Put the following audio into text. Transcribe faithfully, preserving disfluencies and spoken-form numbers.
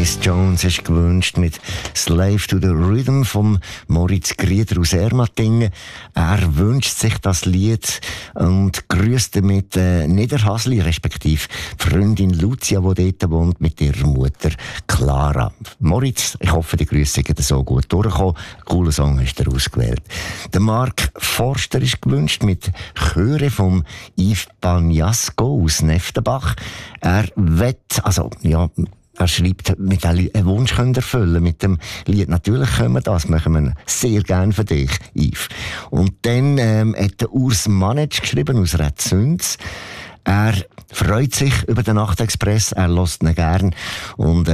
Dennis Jones ist gewünscht mit Slave to the Rhythm vom Moritz Grieder aus Ermatingen. Er wünscht sich das Lied und grüßt damit äh, Niederhasli, respektive die Freundin Lucia, die dort wohnt, mit ihrer Mutter Clara. Moritz, ich hoffe, die Grüße sind so gut durchgekommen. Cooler Song hast du ausgewählt. Der Mark Forster ist gewünscht mit Chöre vom Yves Bagnasco aus Neftenbach. Er wett, also, ja, er schreibt, mit einem Wunsch könnt erfüllen mit dem Lied. Natürlich können wir das, machen wir sehr gerne für dich, Yves. Und dann ähm, hat der Urs Manetsch geschrieben aus Rezünz. Er freut sich über den Nachtexpress, er lässt ihn gern und